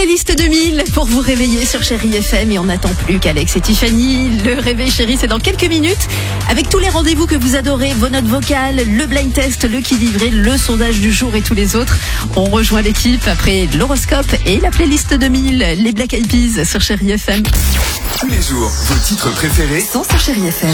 Liste 2000 pour vous réveiller sur Chérie FM et on n'attend plus qu'Alex et Tiffany. Le réveil chéri, c'est dans quelques minutes avec tous les rendez-vous que vous adorez, vos notes vocales, le blind test, le qui livré, le sondage du jour et tous les autres. On rejoint l'équipe après l'horoscope et la playlist 2000, les Black Eyed Peas sur Chérie FM. Tous les jours, vos titres préférés sont sur Chérie FM.